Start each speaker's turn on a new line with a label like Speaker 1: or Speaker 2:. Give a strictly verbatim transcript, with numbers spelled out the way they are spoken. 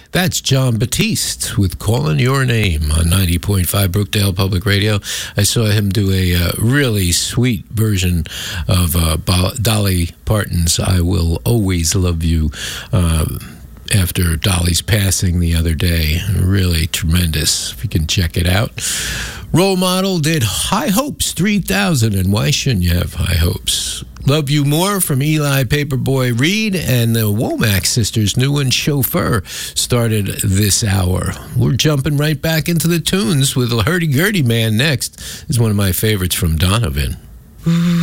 Speaker 1: That's John Batiste with Calling Your Name on ninety point five Brookdale Public Radio. I saw him do a uh, really sweet version of uh, Dolly Parton's I Will Always Love You uh, after Dolly's passing the other day. Really tremendous. If you can check it out. Role Model did High Hopes three thousand, and why shouldn't you have high hopes? Love You More from Eli Paperboy Reed, and the Womack sisters' new one, Chauffeur, started this hour. We're jumping right back into the tunes with a Hurdy-Gurdy Man next. This is one of my favorites from Donovan.